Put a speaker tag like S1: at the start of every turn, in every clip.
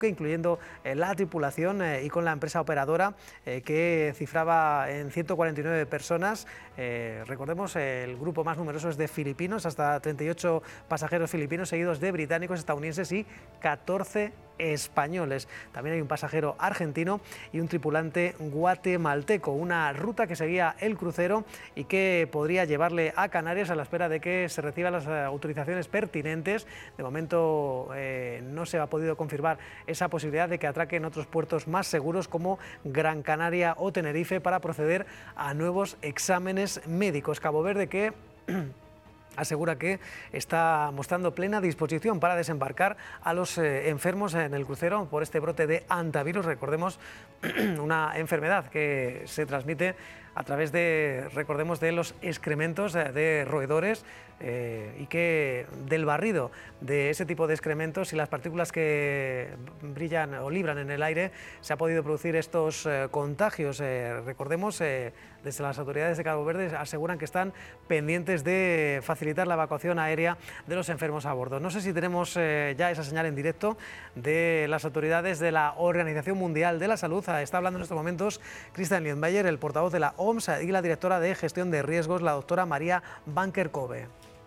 S1: incluyendo la tripulación y con la empresa operadora, que cifraba en 149 personas. Recordemos, el grupo más numeroso es de filipinos, hasta 38 pasajeros filipinos, seguidos de británicos, estadounidenses y 14 españoles. También hay un pasajero argentino y un tripulante guatemalteco, una ruta que seguía el crucero y que podría llevarle a Canarias a la espera de que se reciban las autorizaciones pertinentes. De momento no se ha podido confirmar esa posibilidad de que atraque en otros puertos más seguros como Gran Canaria o Tenerife para proceder a nuevos exámenes médicos. Cabo Verde, que asegura que está mostrando plena disposición para desembarcar a los enfermos en el crucero por este brote de hantavirus. Recordemos, una enfermedad que se transmite a través de, recordemos, de los excrementos de roedores y que del barrido de ese tipo de excrementos y las partículas que brillan o libran en el aire se ha podido producir estos contagios. Recordemos, desde las autoridades de Cabo Verde aseguran que están pendientes de facilitar la evacuación aérea de los enfermos a bordo. No sé si tenemos ya esa señal en directo de las autoridades de la Organización Mundial de la Salud. Está hablando en estos momentos Christian Lindmeier, el portavoz de la OMS, y la directora de gestión de riesgos, la doctora María Banker-Cove.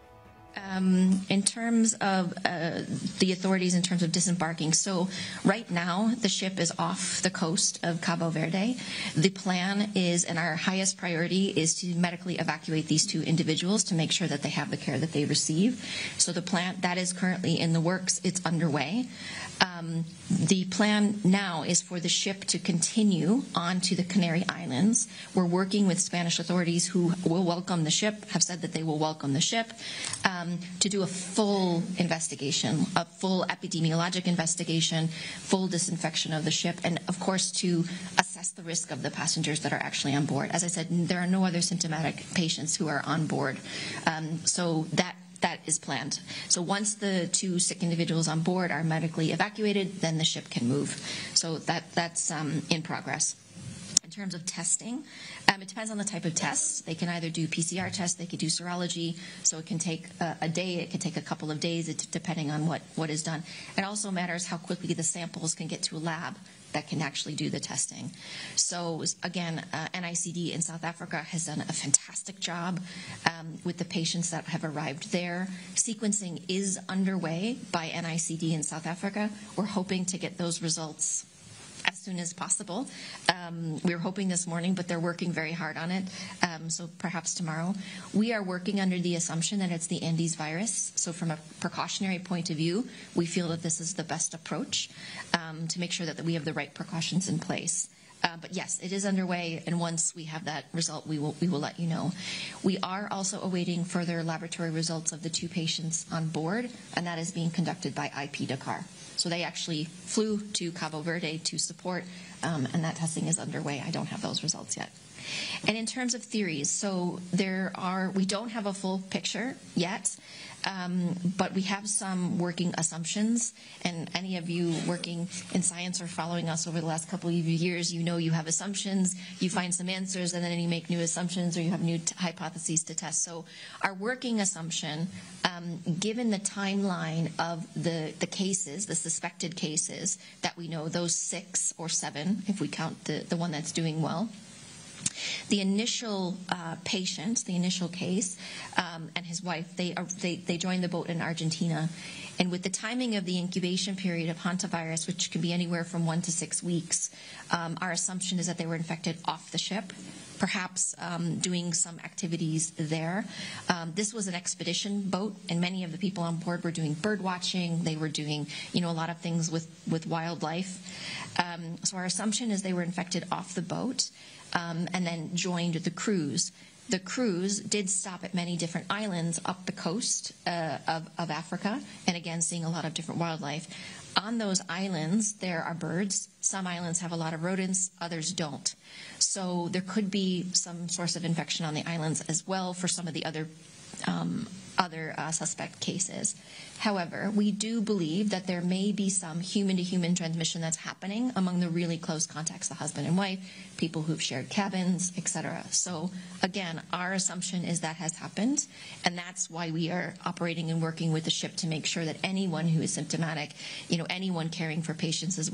S2: In terms of the authorities in terms of disembarking, so right now the ship is off the coast of Cabo Verde. The plan is, and our highest priority is to medically evacuate these two individuals to make sure that they have the care that they receive. So the plan that is currently in the works, it's underway. The plan now is for the ship to continue on to the Canary Islands. We're working with Spanish authorities who will welcome the ship, have said that they will welcome the ship, to do a full investigation, a full epidemiologic investigation, full disinfection of the ship, and of course to assess the risk of the passengers that are actually on board. As I said, there are no other symptomatic patients who are on board. So that is planned. So once the two sick individuals on board are medically evacuated, then the ship can move. So that's in progress. In terms of testing, it depends on the type of tests. They can either do PCR tests, they could do serology, so it can take a day, it can take a couple of days, depending on what is done. It also matters how quickly the samples can get to a lab that can actually do the testing. So again, NICD in South Africa has done a fantastic job with the patients that have arrived there. Sequencing is underway by NICD in South Africa. We're hoping to get those results as soon as possible. We were hoping this morning, but they're working very hard on it, so perhaps tomorrow. We are working under the assumption that it's the Andes virus, so from a precautionary point of view, we feel that this is the best approach to make sure that we have the right precautions in place. But yes, it is underway, and once we have that result, we will let you know. We are also awaiting further laboratory results of the two patients on board, and that is being conducted by IP Dakar. So they actually flew to Cabo Verde to support, and that testing is underway. I don't have those results yet. And in terms of theories, so we don't have a full picture yet, but we have some working assumptions, and any of you working in science or following us over the last couple of years, you know you have assumptions, you find some answers, and then you make new assumptions, or you have new hypotheses to test. So our working assumption, given the timeline of the cases, the suspected cases that we know, those 6 or 7, if we count the one that's doing well, the initial patient, the initial case, and his wife, they joined the boat in Argentina. And with the timing of the incubation period of hantavirus, which can be anywhere from 1 to 6 weeks, our assumption is that they were infected off the ship, perhaps doing some activities there. This was an expedition boat, and many of the people on board were doing bird watching. They were doing, a lot of things with wildlife. So our assumption is they were infected off the boat and then joined the cruise. The cruise did stop at many different islands up the coast of Africa, and again, seeing a lot of different wildlife. On those islands, there are birds. Some islands have a lot of rodents, others don't. So there could be some source of infection on the islands as well for some of the other other suspect cases. However, we do believe that there may be some human-to-human transmission that's happening among the really close contacts, the husband and wife, people who've shared cabins, etc. So again, our assumption is that has happened, and that's why we are operating and working with the ship to make sure that anyone who is symptomatic, anyone caring for patients is